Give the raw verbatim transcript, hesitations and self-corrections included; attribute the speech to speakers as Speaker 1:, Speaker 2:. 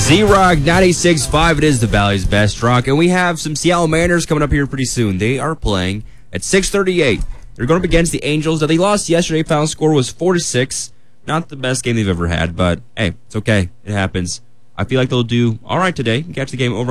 Speaker 1: Z-Rock ninety-six point five, it is the Valley's best rock, and we have some Seattle Mariners coming up here pretty soon. They are playing at six thirty-eight. They're going up against the Angels. Now, they lost yesterday. Final score was four to six. Not the best game they've ever had, but hey, it's okay. It happens. I feel like they'll do all right today and catch the game over